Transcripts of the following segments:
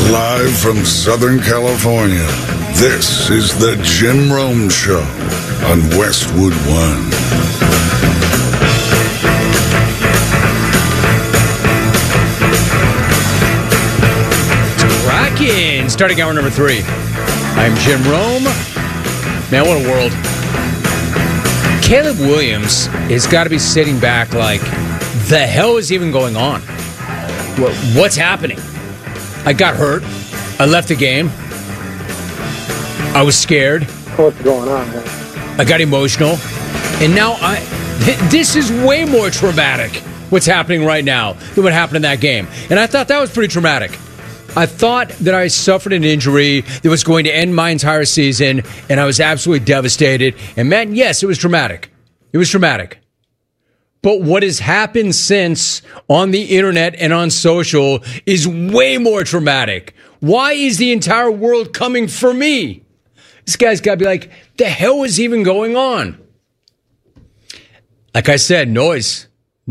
Live from Southern California, this is the Jim Rome Show on Westwood One. Cracking! Starting hour number 3. I'm Jim Rome. Man, what a world. Caleb Williams has got to be sitting back like, the hell is even going on? What's happening? I got hurt. I left the game. I was scared. What's going on, man? I got emotional. And now this is way more traumatic, what's happening right now, than what happened in that game. And I thought that was pretty traumatic. I thought that I suffered an injury that was going to end my entire season, and I was absolutely devastated. And man, yes, it was traumatic. It was traumatic. But what has happened since on the internet and on social is way more traumatic. Why is the entire world coming for me? This guy's got to be like, the hell is even going on? Like I said, noise.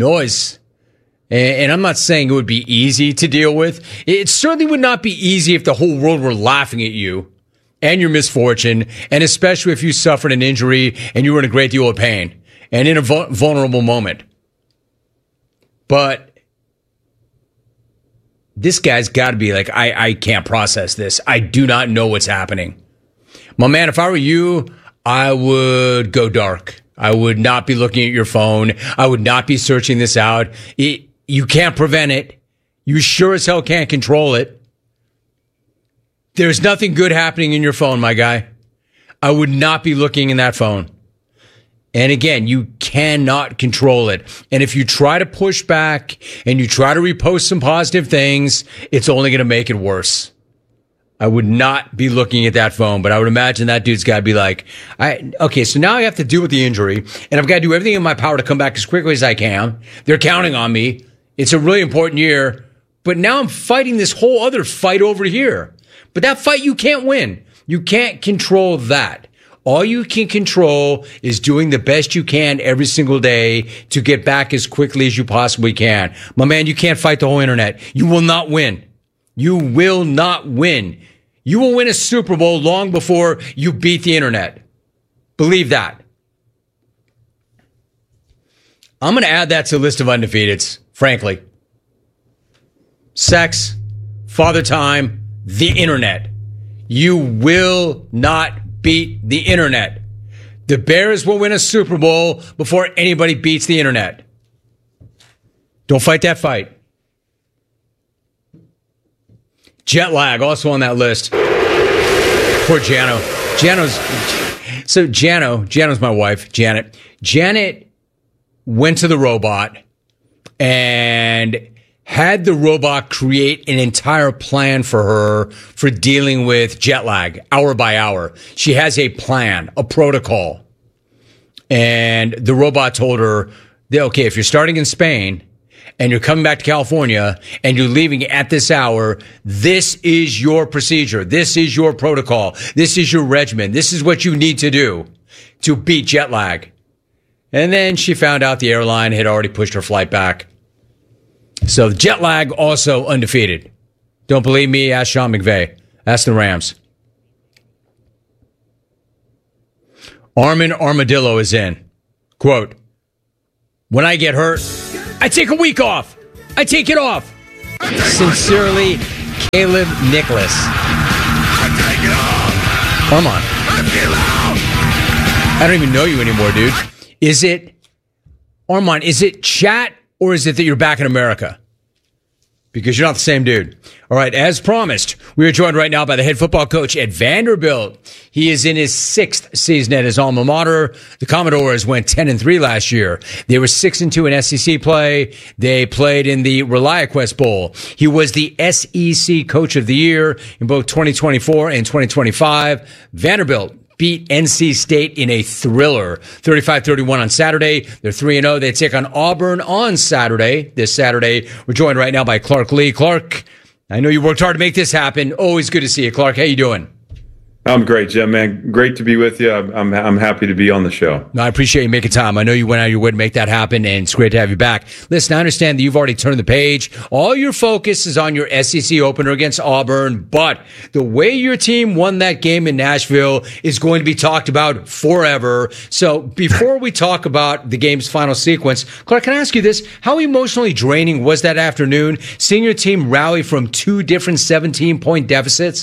And I'm not saying it would be easy to deal with. It certainly would not be easy if the whole world were laughing at you and your misfortune, and especially if you suffered an injury and you were in a great deal of pain and in a vulnerable moment. But this guy's got to be like, I can't process this. I do not know what's happening. My man, if I were you, I would go dark. I would not be looking at your phone. I would not be searching this out. You can't prevent it. You sure as hell can't control it. There's nothing good happening in your phone, my guy. I would not be looking in that phone. And again, you cannot control it. And if you try to push back and you try to repost some positive things, it's only going to make it worse. I would not be looking at that phone, but I would imagine that dude's got to be like, okay, so now I have to deal with the injury, and I've got to do everything in my power to come back as quickly as I can. They're counting on me. It's a really important year, but now I'm fighting this whole other fight over here. But that fight you can't win. You can't control that. All you can control is doing the best you can every single day to get back as quickly as you possibly can. My man, you can't fight the whole internet. You will not win. You will not win. You will win a Super Bowl long before you beat the internet. Believe that. I'm going to add that to the list of undefeateds, frankly. Sex, father time, the internet. You will not beat the internet. The Bears will win a Super Bowl before anybody beats the internet. Don't fight that fight. Jet lag, also on that list. Poor Jano. Jano's my wife, Janet. Janet went to the robot and had the robot create an entire plan for her for dealing with jet lag, hour by hour. She has a plan, a protocol. And the robot told her, okay, if you're starting in Spain and you're coming back to California and you're leaving at this hour, this is your procedure. This is your protocol. This is your regimen. This is what you need to do to beat jet lag. And then she found out the airline had already pushed her flight back. So jet lag also undefeated. Don't believe me? Ask Sean McVay. Ask the Rams. Armin Armadillo is in. Quote, when I get hurt, I take a week off. I take it off. Sincerely, Caleb Nicholas. Armand. I don't even know you anymore, dude. Is it, Armand, is it chat or is it that you're back in America? Because you're not the same dude. All right, as promised, we are joined right now by the head football coach at Vanderbilt. He is in his 6th season at his alma mater. The Commodores went 10-3 last year. They were 6-2 in SEC play. They played in the ReliaQuest Bowl. He was the SEC Coach of the Year in both 2024 and 2025. Vanderbilt beat NC State in a thriller, 35-31 on Saturday. They're 3-0. They take on Auburn on Saturday. This Saturday, we're joined right now by Clark Lee. Clark, I know you worked hard to make this happen. Always good to see you, Clark. How you doing? I'm great, Jim, man. Great to be with you. I'm happy to be on the show. No, I appreciate you making time. I know you went out of your way to make that happen, and it's great to have you back. Listen, I understand that you've already turned the page. All your focus is on your SEC opener against Auburn, but the way your team won that game in Nashville is going to be talked about forever. So before we talk about the game's final sequence, Clark, can I ask you this? How emotionally draining was that afternoon, seeing your team rally from two different 17-point deficits?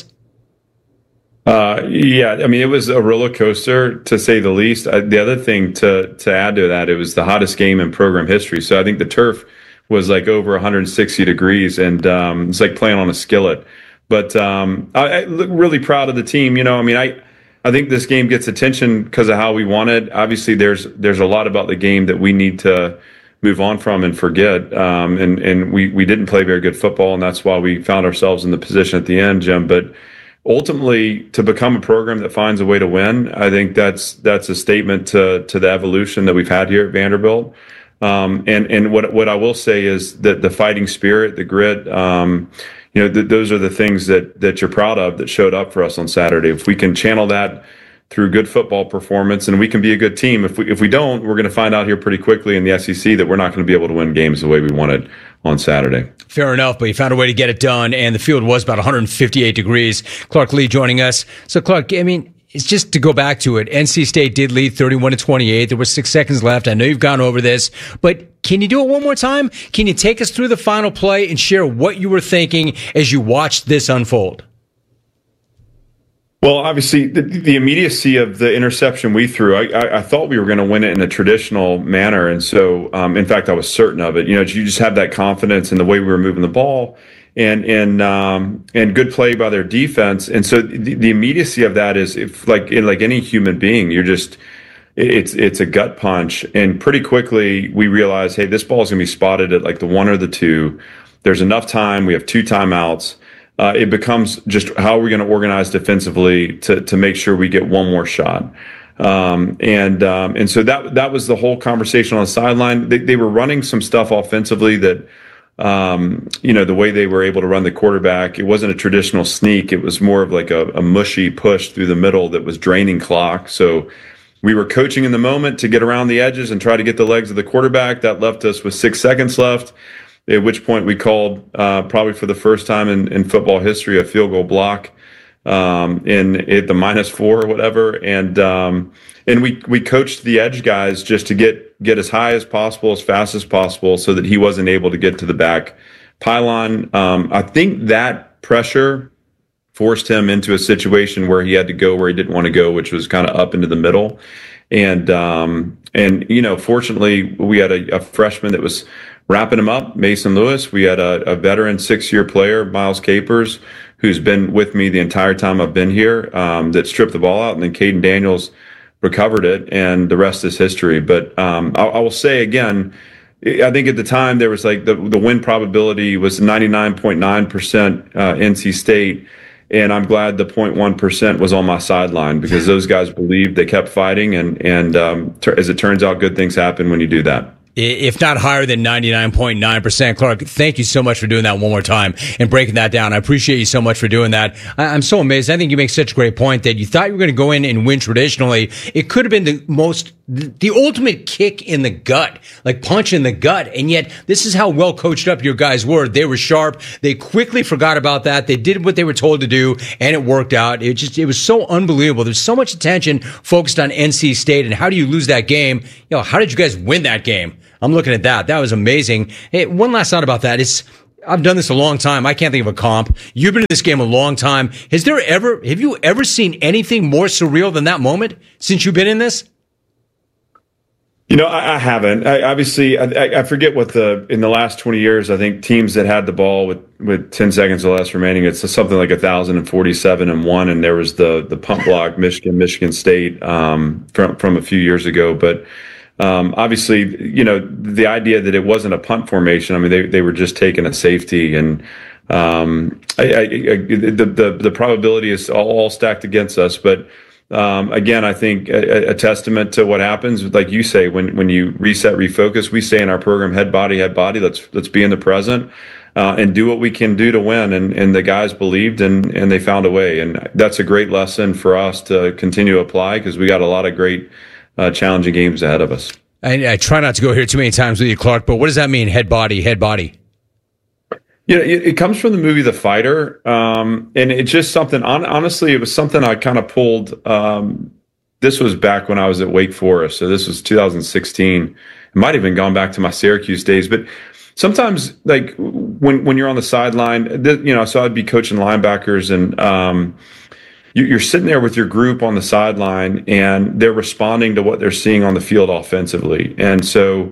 Yeah, I mean, it was a roller coaster to say the least. The other thing to add to that, it was the hottest game in program history. So I think the turf was like over 160 degrees, and it's like playing on a skillet. But I look really proud of the team. I mean, I think this game gets attention because of how we won it. Obviously, there's a lot about the game that we need to move on from and forget. And we didn't play very good football, and that's why we found ourselves in the position at the end, Jim. But ultimately, to become a program that finds a way to win, I think that's a statement to the evolution that we've had here at Vanderbilt. And what I will say is that the fighting spirit, the grit, those are the things that you're proud of that showed up for us on Saturday. If we can channel that through good football performance, and we can be a good team. If we don't, we're going to find out here pretty quickly in the SEC that we're not going to be able to win games the way we wanted on Saturday. Fair enough, but you found a way to get it done, and the field was about 158 degrees. Clark Lea joining us. So, Clark, I mean, it's just to go back to it. NC State did lead 31-28. There were 6 seconds left. I know you've gone over this, but can you do it one more time? Can you take us through the final play and share what you were thinking as you watched this unfold? Well, obviously, the immediacy of the interception we threw, I thought we were going to win it in a traditional manner. And so, in fact, I was certain of it. You just have that confidence in the way we were moving the ball and good play by their defense. And so the immediacy of that is, if like any human being, it's a gut punch. And pretty quickly we realize, hey, this ball is going to be spotted at like the 1 or the 2. There's enough time. We have 2 timeouts. It becomes just how are we going to organize defensively to make sure we get one more shot. And so that was the whole conversation on the sideline. They were running some stuff offensively that, the way they were able to run the quarterback, it wasn't a traditional sneak. It was more of like a mushy push through the middle that was draining clock. So we were coaching in the moment to get around the edges and try to get the legs of the quarterback. That left us with 6 seconds left. At which point we called, probably for the first time in football history, a field goal block at the -4 or whatever, and we coached the edge guys just to get as high as possible, as fast as possible, so that he wasn't able to get to the back pylon. I think that pressure forced him into a situation where he had to go where he didn't want to go, which was kind of up into the middle, and fortunately we had a freshman that was wrapping him up, Mason Lewis. We had a veteran 6-year player, Miles Capers, who's been with me the entire time I've been here, that stripped the ball out, and then Caden Daniels recovered it, and the rest is history. But I will say again, I think at the time there was like the win probability was 99.9% NC State, and I'm glad the 0.1% was on my sideline because those guys believed, they kept fighting, and as it turns out, good things happen when you do that. If not higher than 99.9%. Clark, thank you so much for doing that one more time and breaking that down. I appreciate you so much for doing that. I'm so amazed. I think you make such a great point that you thought you were going to go in and win traditionally. It could have been the ultimate kick in the gut, like punch in the gut. And yet this is how well coached up your guys were. They were sharp. They quickly forgot about that. They did what they were told to do, and it worked out. It was so unbelievable. There's so much attention focused on NC State and how do you lose that game? How did you guys win that game? I'm looking at that. That was amazing. Hey, one last thought about that. I've done this a long time. I can't think of a comp. You've been in this game a long time. Have you ever seen anything more surreal than that moment since you've been in this? I haven't. I forget in the last 20 years, I think teams that had the ball with 10 seconds or less remaining, it's something like 1,047-1. And there was the punt block, Michigan State, from a few years ago. But, obviously, the idea that it wasn't a punt formation, I mean, they were just taking a safety, and the probability is all stacked against us. But again, I think a testament to what happens, like you say, when you reset, refocus. We say in our program, head, body. Let's be in the present. and do what we can do to win. And the guys believed and they found a way. And that's a great lesson for us to continue to apply because we got a lot of great challenging games ahead of us. I try not to go here too many times with you, Clark, but what does that mean? Head body, head body. Yeah, it comes from the movie The Fighter. And it's just something, honestly, it was something I kind of pulled. This was back when I was at Wake Forest. So this was 2016. It might have even gone back to my Syracuse days, but sometimes like when you're on the sideline, so I'd be coaching linebackers and, you're sitting there with your group on the sideline and they're responding to what they're seeing on the field offensively. And so,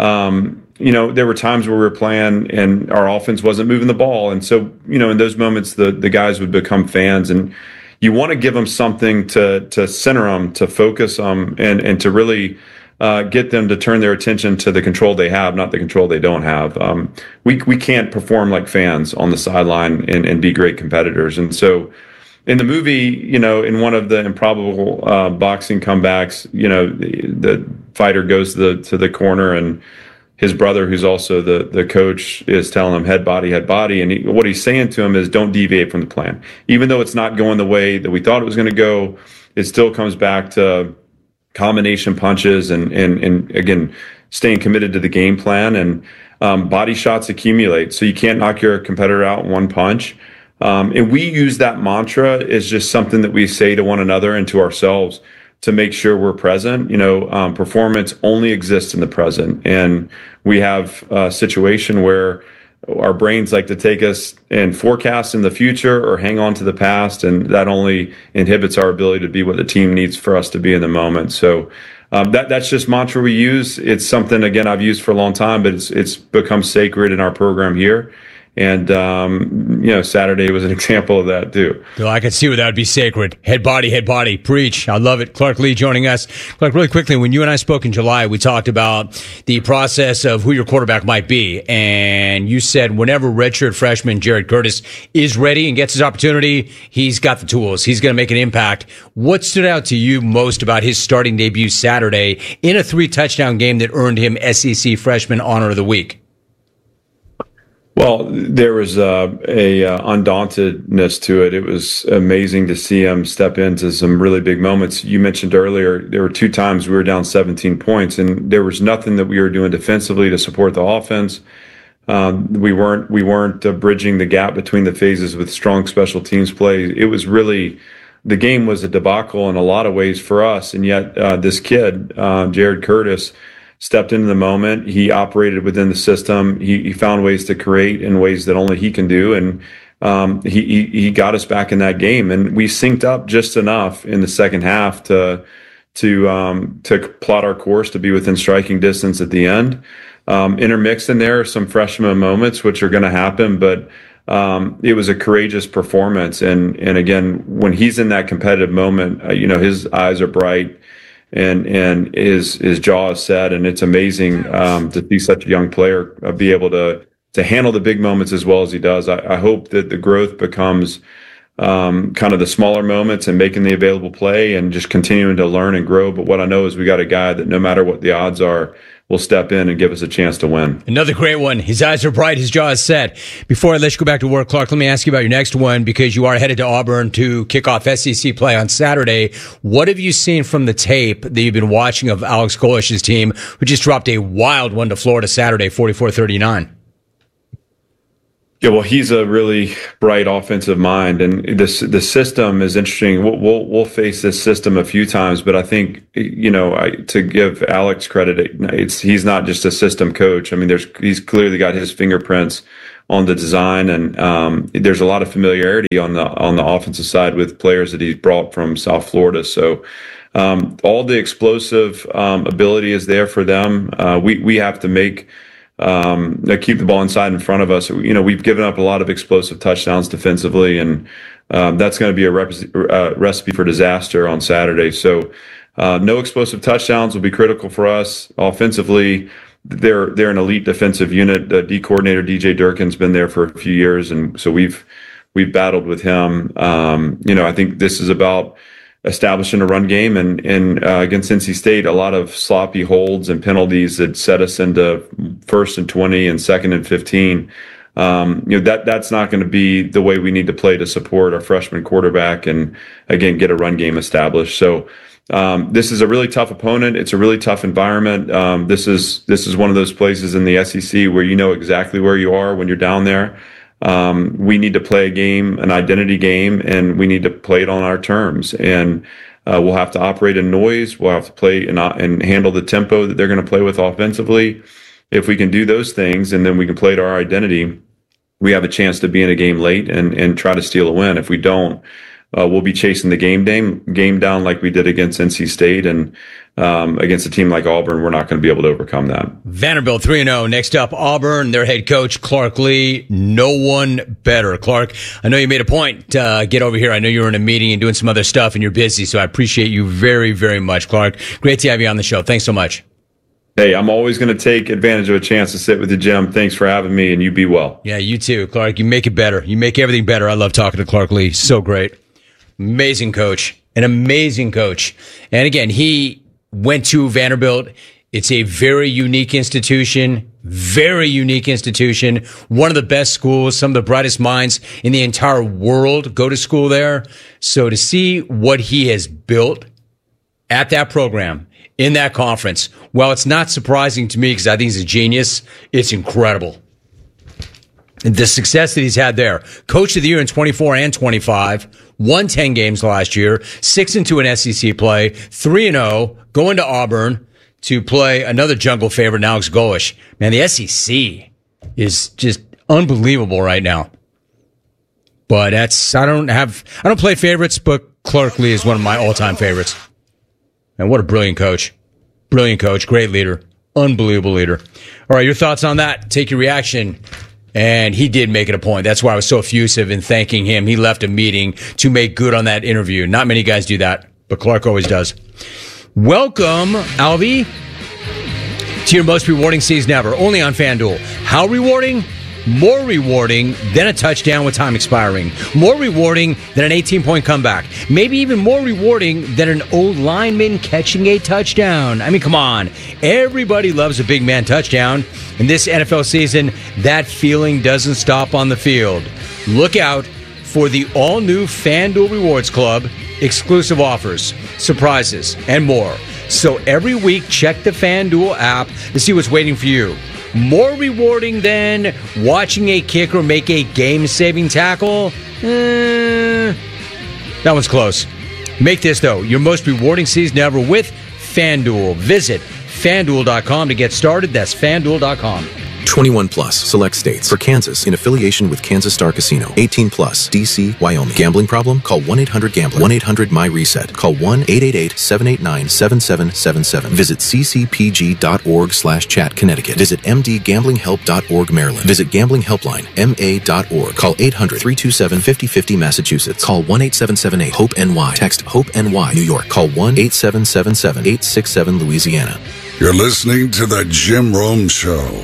there were times where we were playing and our offense wasn't moving the ball. And so, in those moments, the guys would become fans and you want to give them something to center them, to focus them and to really get them to turn their attention to the control they have, not the control they don't have. We can't perform like fans on the sideline and be great competitors. And so, in the movie, in one of the improbable boxing comebacks, the fighter goes to the corner and his brother, who's also the coach, is telling him head body. And what he's saying to him is don't deviate from the plan. Even though it's not going the way that we thought it was going to go, it still comes back to combination punches and again, staying committed to the game plan and body shots accumulate. So you can't knock your competitor out in one punch. And we use that mantra as just something that we say to one another and to ourselves to make sure we're present. Performance only exists in the present. And we have a situation where our brains like to take us and forecast in the future or hang on to the past. And that only inhibits our ability to be what the team needs for us to be in the moment. So that's just mantra we use. It's something, again, I've used for a long time, but it's become sacred in our program here. And, Saturday was an example of that, too. Well, I could see where that would be sacred. Head body, preach. I love it. Clark Lea joining us. Clark, really quickly, when you and I spoke in July, we talked about the process of who your quarterback might be. And you said whenever redshirt freshman Jared Curtis is ready and gets his opportunity, he's got the tools. He's going to make an impact. What stood out to you most about his starting debut Saturday in a 3-touchdown game that earned him SEC Freshman Honor of the Week? Well, there was a undauntedness to it. It was amazing to see him step into some really big moments. You mentioned earlier, there were 2 times we were down 17 points, and there was nothing that we were doing defensively to support the offense. We weren't bridging the gap between the phases with strong special teams play. It was really, the game was a debacle in a lot of ways for us, and yet this kid, Jared Curtis, stepped into the moment. He operated within the system. He found ways to create in ways that only he can do. And he got us back in that game. And we synced up just enough in the second half to plot our course to be within striking distance at the end. Intermixed in there are some freshman moments, which are going to happen, but it was a courageous performance. And again, when he's in that competitive moment, his eyes are bright. And his jaw is set, and it's amazing to see such a young player be able to handle the big moments as well as he does. I hope that the growth becomes kind of the smaller moments and making the available play and just continuing to learn and grow. But what I know is we got a guy that no matter what the odds are, will step in and give us a chance to win. Another great one. His eyes are bright. His jaw is set. Before I let you go back to work, Clark, let me ask you about your next one because you are headed to Auburn to kick off SEC play on Saturday. What have you seen from the tape that you've been watching of Alex Golish's team, who just dropped a wild one to Florida Saturday, 44-39? Yeah, well, he's a really bright offensive mind, and the system is interesting. We'll face this system a few times, but I think to give Alex credit, he's not just a system coach. I mean, he's clearly got his fingerprints on the design, and there's a lot of familiarity on the offensive side with players that he's brought from South Florida. So all the explosive ability is there for them. We have to keep the ball inside in front of us. We've given up a lot of explosive touchdowns defensively, and that's going to be a recipe for disaster on Saturday. So no explosive touchdowns will be critical for us. Offensively, they're an elite defensive unit. The D coordinator, DJ Durkin's been there for a few years, and so we've battled with him. I think this is about establishing a run game, and against NC State, a lot of sloppy holds and penalties that set us into 1st and 20 and 2nd and 15. That's not going to be the way we need to play to support our freshman quarterback and, again, get a run game established. So this is a really tough opponent. It's a really tough environment. This is one of those places in the SEC where you know exactly where you are when you're down there. We need to play a game, an identity game, and we need to play it on our terms. And we'll have to operate in noise. We'll have to play and handle the tempo that they're going to play with offensively. If we can do those things and then we can play to our identity, we have a chance to be in a game late and try to steal a win. If we don't, we'll be chasing the game down like we did against NC State, and against a team like Auburn, we're not going to be able to overcome that. Vanderbilt 3-0. Next up, Auburn, their head coach, Clark Lea. No one better. Clark, I know you made a point to get over here. I know you were in a meeting and doing some other stuff and you're busy, so I appreciate you very, very much, Clark. Great to have you on the show. Thanks so much. Hey, I'm always going to take advantage of a chance to sit with you, Jim. Thanks for having me, and you be well. Yeah, you too, Clark. You make it better. You make everything better. I love talking to Clark Lea. So great. Amazing coach. An amazing coach. And again, he went to Vanderbilt. It's a very unique institution. Very unique institution. One of the best schools. Some of the brightest minds in the entire world go to school there. So to see what he has built at that program, in that conference, well, it's not surprising to me because I think he's a genius. It's incredible. And the success that he's had there. Coach of the year in 24 and 25, won 10 games last year, 6-2 in SEC play, 3-0, going to Auburn to play another jungle favorite, Alex Golesh. Man, the SEC is just unbelievable right now. But I don't play favorites, but Clark Lea is one of my all-time favorites. And what a brilliant coach. Brilliant coach. Great leader. Unbelievable leader. All right, your thoughts on that. Take your reaction. And he did make it a point. That's why I was so effusive in thanking him. He left a meeting to make good on that interview. Not many guys do that, but Clark always does. Welcome, Alvy, to your most rewarding season ever. Only on FanDuel. How rewarding? More rewarding than a touchdown with time expiring. More rewarding than an 18-point comeback. Maybe even more rewarding than an old lineman catching a touchdown. I mean, come on. Everybody loves a big man touchdown. In this NFL season, that feeling doesn't stop on the field. Look out for the all-new FanDuel Rewards Club, exclusive offers, surprises, and more. So every week, check the FanDuel app to see what's waiting for you. More rewarding than watching a kicker make a game-saving tackle? That one's close. Make this, though, your most rewarding season ever with FanDuel. Visit FanDuel.com to get started. That's FanDuel.com. 21 plus, select states. For Kansas, in affiliation with Kansas Star Casino. 18 plus, D.C., Wyoming. Gambling problem? Call 1-800-GAMBLER. 1-800-MY-RESET. Call 1-888-789-7777. Visit ccpg.org/chat, Connecticut. Visit mdgamblinghelp.org, Maryland. Visit Gambling Helpline, ma.org. Call 800-327-5050, Massachusetts. Call 1-8778-HOPE-NY. Text HOPE-NY, New York. Call 1-8777-867, Louisiana. You're listening to The Jim Rome Show.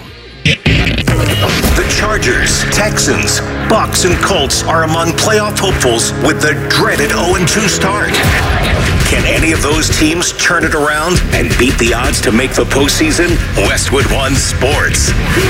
The Chargers, Texans, Bucks, and Colts are among playoff hopefuls with the dreaded 0-2 start. Can any of those teams turn it around and beat the odds to make the postseason? Westwood One Sports.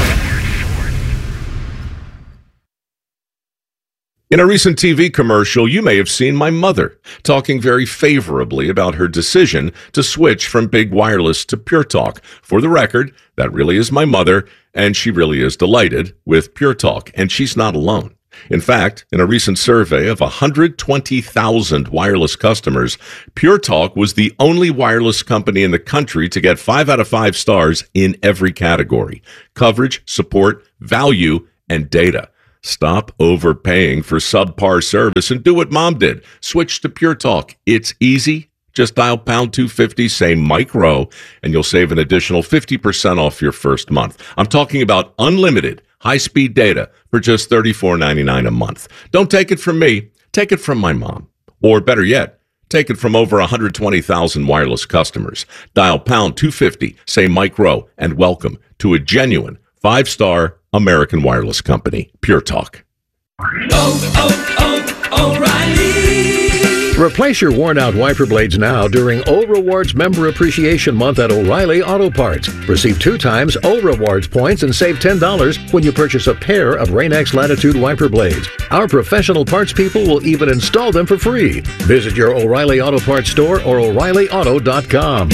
In a recent TV commercial, you may have seen my mother talking very favorably about her decision to switch from big wireless to Pure Talk. For the record, that really is my mother, and she really is delighted with Pure Talk, and she's not alone. In fact, in a recent survey of 120,000 wireless customers, Pure Talk was the only wireless company in the country to get 5 out of 5 stars in every category: coverage, support, value, and data. Stop overpaying for subpar service and do what Mom did. Switch to Pure Talk. It's easy. Just dial pound 250, say Mike Rowe, and you'll save an additional 50% off your first month. I'm talking about unlimited high-speed data for just $34.99 a month. Don't take it from me. Take it from my mom. Or better yet, take it from over 120,000 wireless customers. Dial pound 250, say Mike Rowe, and welcome to a genuine 5-star American wireless company, Pure Talk. O'Reilly. Replace your worn-out wiper blades now during O Rewards Member Appreciation Month at O'Reilly Auto Parts. Receive 2 times O Rewards points and save $10 when you purchase a pair of Rain-X Latitude wiper blades. Our professional parts people will even install them for free. Visit your O'Reilly Auto Parts store or O'ReillyAuto.com.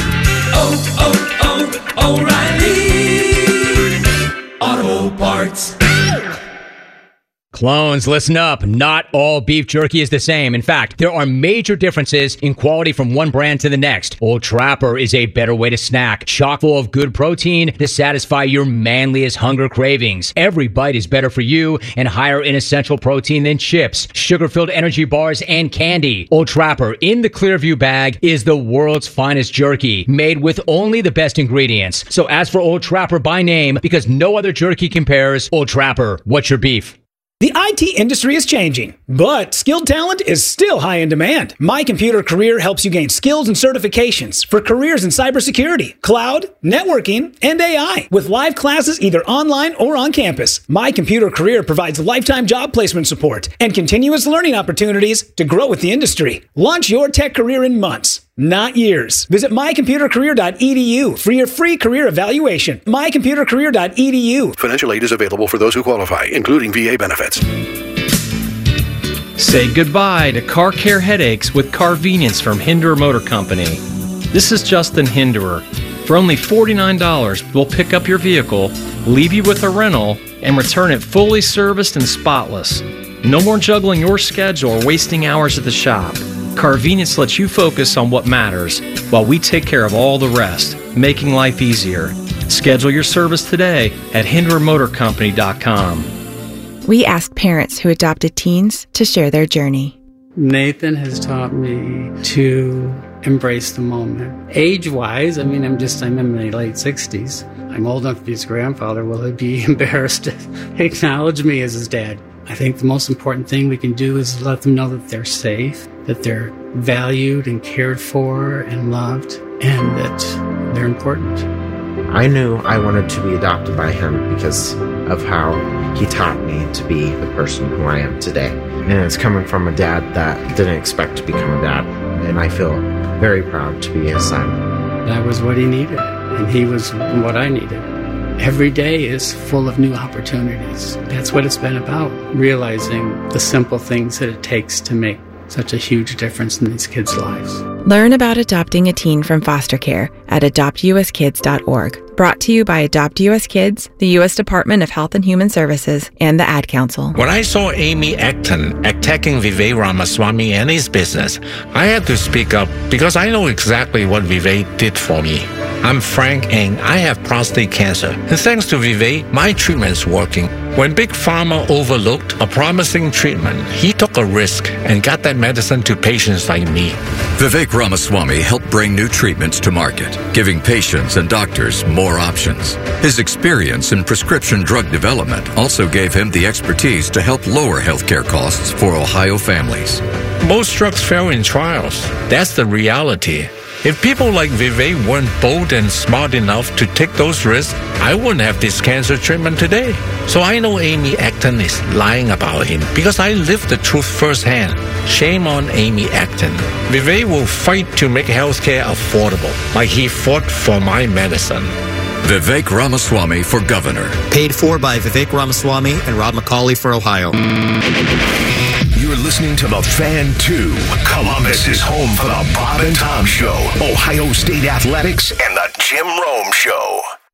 O'Reilly Auto Parts. Clones, listen up. Not all beef jerky is the same. In fact, there are major differences in quality from one brand to the next. Old Trapper is a better way to snack, chock full of good protein to satisfy your manliest hunger cravings. Every bite is better for you and higher in essential protein than chips, sugar-filled energy bars, and candy. Old Trapper in the Clearview bag is the world's finest jerky, made with only the best ingredients. So ask for Old Trapper by name because no other jerky compares. Old Trapper, what's your beef? The IT industry is changing, but skilled talent is still high in demand. My Computer Career helps you gain skills and certifications for careers in cybersecurity, cloud, networking, and AI, with live classes either online or on campus. My Computer Career provides lifetime job placement support and continuous learning opportunities to grow with the industry. Launch your tech career in months, not years. Visit mycomputercareer.edu for your free career evaluation. mycomputercareer.edu. Financial aid is available for those who qualify, including VA benefits. Say goodbye to car care headaches with Carvenience from Hinderer Motor Company. This is Justin Hinderer. For only $49, we'll pick up your vehicle, leave you with a rental, and return it fully serviced and spotless. No more juggling your schedule or wasting hours at the shop. Carvenience lets you focus on what matters while we take care of all the rest, making life easier. Schedule your service today at HindererMotorCompany.com. We ask parents who adopted teens to share their journey. Nathan has taught me to embrace the moment. Age-wise, I'm in my late 60s. I'm old enough to be his grandfather. Will he be embarrassed to acknowledge me as his dad? I think the most important thing we can do is let them know that they're safe, that they're valued and cared for and loved, and that they're important. I knew I wanted to be adopted by him because of how he taught me to be the person who I am today. And it's coming from a dad that didn't expect to become a dad, and I feel very proud to be his son. That was what he needed, and he was what I needed. Every day is full of new opportunities. That's what it's been about, realizing the simple things that it takes to make such a huge difference in these kids' lives. Learn about adopting a teen from foster care at adoptuskids.org. Brought to you by Adopt US Kids, the U.S. Department of Health and Human Services, and the Ad Council. When I saw Amy Acton attacking Vivek Ramaswamy and his business, I had to speak up because I know exactly what Vivek did for me. I'm Frank and I have prostate cancer. And thanks to Vivek, my treatment's working. When Big Pharma overlooked a promising treatment, he took a risk and got that medicine to patients like me. Vivek Ramaswamy helped bring new treatments to market, giving patients and doctors more options. His experience in prescription drug development also gave him the expertise to help lower healthcare costs for Ohio families. Most drugs fail in trials. That's the reality. If people like Vivek weren't bold and smart enough to take those risks, I wouldn't have this cancer treatment today. So I know Amy Acton is lying about him because I lived the truth firsthand. Shame on Amy Acton. Vivek will fight to make healthcare affordable, like he fought for my medicine. Vivek Ramaswamy for governor. Paid for by Vivek Ramaswamy and Rob McCauley for Ohio. You're listening to The Fan 2. Columbus is home for the Bob and Tom Show, Ohio State Athletics, and the Jim Rome Show.